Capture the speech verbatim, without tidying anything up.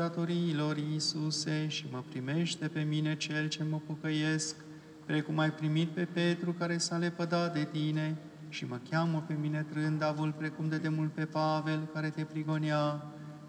datoriilor, Iisuse, și mă primește pe mine cel ce mă pocăiesc, precum ai primit pe Petru care s-a lepădat de tine, și mă cheamă pe mine trândavul, precum de demult pe Pavel care te prigonea,